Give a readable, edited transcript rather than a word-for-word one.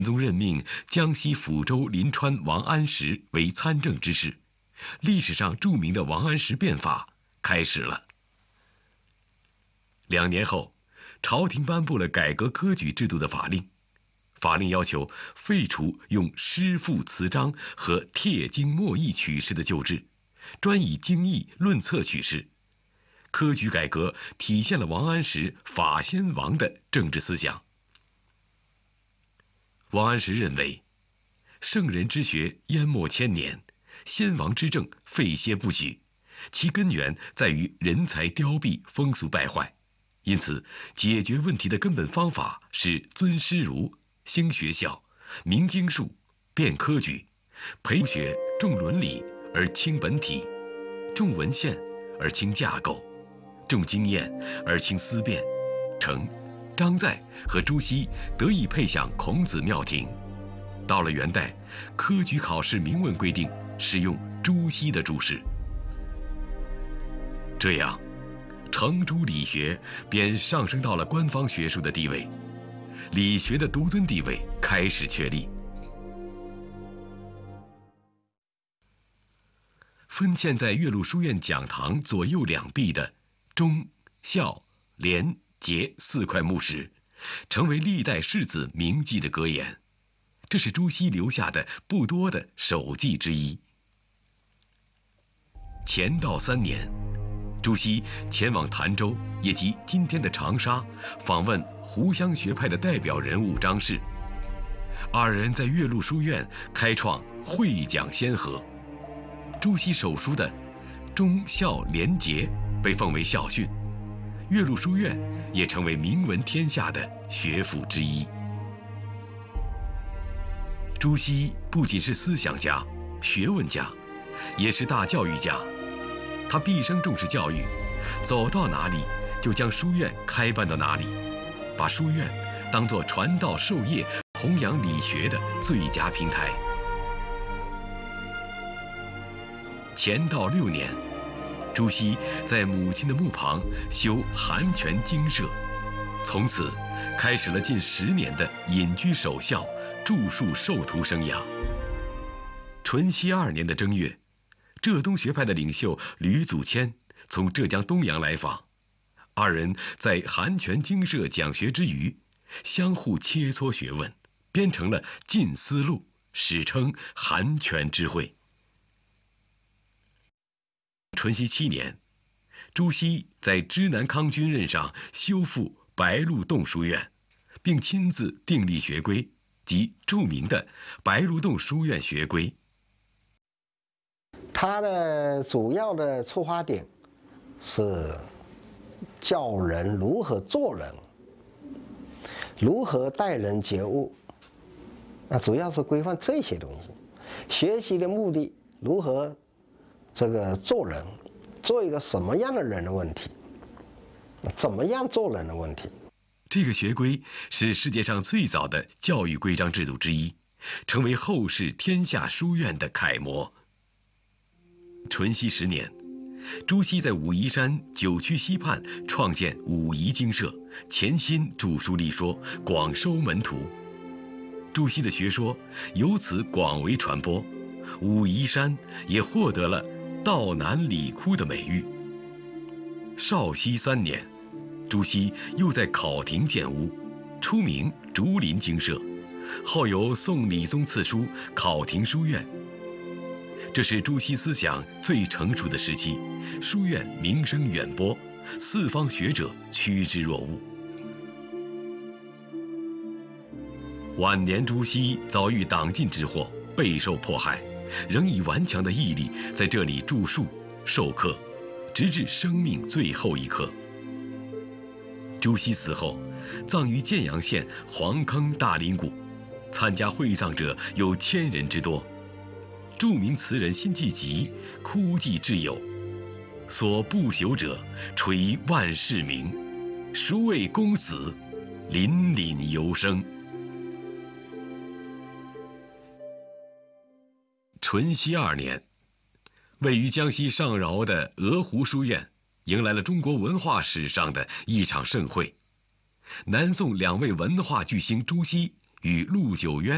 宗任命江西抚州临川王安石为参政之事，历史上著名的王安石变法开始了。2年后，朝廷颁布了改革科举制度的法令，法令要求废除用诗赋词章和帖经墨义取士的旧制，专以经义论策取士。科举改革体现了王安石法先王的政治思想。王安石认为，圣人之学淹没千年，先王之政废歇不举，其根源在于人才凋敝、风俗败坏。因此，解决问题的根本方法是尊师儒、兴学校、明经术、变科举，培学重伦理而轻本体，重文献而轻架构，重经验而轻思辨。程、张载和朱熹得以配享孔子庙庭。到了元代，科举考试明文规定使用朱熹的注释，这样程朱理学便上升到了官方学术的地位，理学的独尊地位开始确立。分嵌在岳麓书院讲堂左右两壁的忠、孝、廉、节4块木石，成为历代士子铭记的格言。这是朱熹留下的不多的手迹之一。乾道3年，朱熹前往潭州，也即今天的长沙，访问湖湘学派的代表人物张氏。2人在岳麓书院开创会讲先河。朱熹手书的忠孝廉洁被奉为校训，岳麓书院也成为名闻天下的学府之一。朱熹不仅是思想家、学问家，也是大教育家。他毕生重视教育，走到哪里就将书院开办到哪里，把书院当作传道授业、弘扬理学的最佳平台。乾道6年，朱熹在母亲的墓旁修寒泉精舍，从此开始了近10年的隐居守孝、著述授徒生涯。淳熙2年的正月，浙东学派的领袖吕祖谦从浙江东阳来访，2人在寒泉精舍讲学之余，相互切磋学问，编成了《晋思录》，史称寒泉之会。淳熙7年，朱熹在知南康军任上修复白鹿洞书院，并亲自订立学规，即著名的白鹿洞书院学规。 他的主要的出发点是教人如何做人，如何待人接物，那主要是规范这些东西。学习的目的，如何做人，做一个什么样的人的问题，怎么样做人的问题。 这个学规是世界上最早的教育规章制度之一，成为后世天下书院的楷模。淳熙10年，朱熹在武夷山9曲溪畔创建武夷精舍，潜心著书立说，广收门徒。朱熹的学说由此广为传播，武夷山也获得了道南理窟的美誉。绍熙3年，朱熹又在考亭建屋，出名竹林精舍，后有宋理宗赐书考亭书院。这是朱熹思想最成熟的时期，书院名声远播，四方学者趋之若鹜。晚年朱熹遭遇党禁之祸，备受迫害，仍以顽强的毅力在这里著述授课，直至生命最后一刻。朱熹死后，葬于建阳县黄坑大林谷，参加会葬者有1000人之多。著名词人辛弃疾哭泣挚友：“所不朽者，垂万世名，孰谓公死，凛凛犹生。”淳熙2年，位于江西上饶的鹅湖书院迎来了中国文化史上的一场盛会。南宋2位文化巨星朱熹与陆九渊